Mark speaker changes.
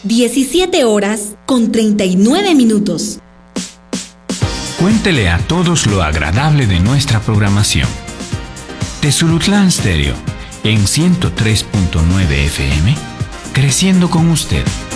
Speaker 1: 17:39.
Speaker 2: Cuéntele a todos lo agradable de nuestra programación. Tezulutlán Stereo, en 103.9 FM, creciendo con usted.